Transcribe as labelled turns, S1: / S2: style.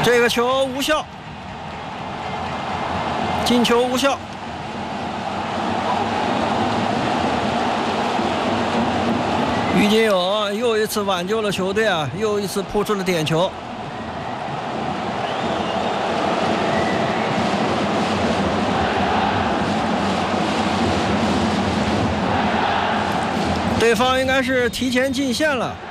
S1: 这个球无效，进球无效。于金友又一次挽救了球队啊，又一次扑出了点球。对方应该是提前进线了。